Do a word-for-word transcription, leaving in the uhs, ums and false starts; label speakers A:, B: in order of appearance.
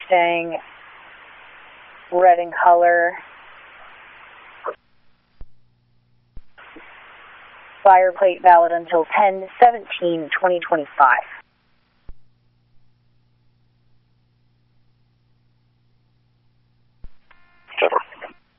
A: Mustang, red in color. Buyer plate valid until ten seventeen twenty twenty-five.